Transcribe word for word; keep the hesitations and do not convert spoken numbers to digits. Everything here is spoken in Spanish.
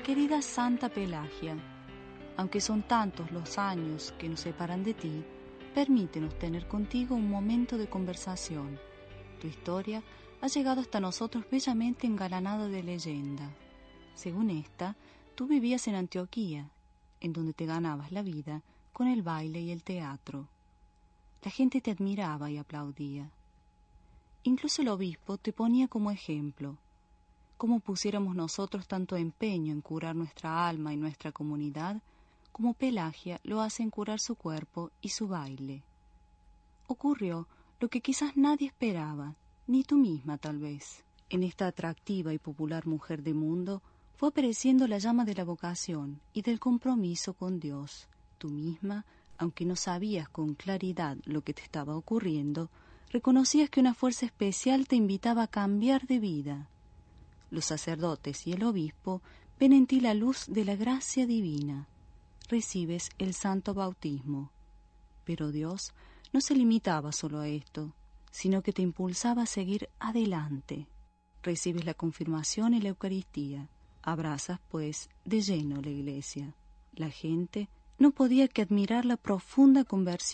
querida Santa Pelagia, aunque son tantos los años que nos separan de ti, permítenos tener contigo un momento de conversación. Tu historia ha llegado hasta nosotros bellamente engalanada de leyenda. Según esta, tú vivías en Antioquía, en donde te ganabas la vida con el baile y el teatro. La gente te admiraba y aplaudía. Incluso el obispo te ponía como ejemplo. Cómo pusiéramos nosotros tanto empeño en curar nuestra alma y nuestra comunidad, como Pelagia lo hace en curar su cuerpo y su baile. Ocurrió lo que quizás nadie esperaba, ni tú misma tal vez. En esta atractiva y popular mujer de mundo fue apareciendo la llama de la vocación y del compromiso con Dios. Tú misma, aunque no sabías con claridad lo que te estaba ocurriendo, reconocías que una fuerza especial te invitaba a cambiar de vida. Los sacerdotes y el obispo ven en ti la luz de la gracia divina. Recibes el santo bautismo. Pero Dios no se limitaba solo a esto, sino que te impulsaba a seguir adelante. Recibes la confirmación y la Eucaristía. Abrazas, pues, de lleno la iglesia. La gente no podía que admirar la profunda conversión